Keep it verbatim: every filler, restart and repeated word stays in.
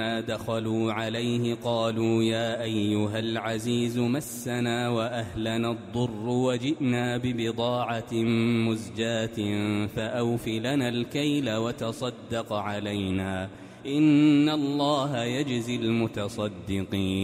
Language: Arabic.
دخلوا عليه قالوا يا أيها العزيز مسنا وأهلنا الضر وجئنا ببضاعة مزجاة فأوف لنا الكيل وتصدق علينا إن الله يجزي المتصدقين.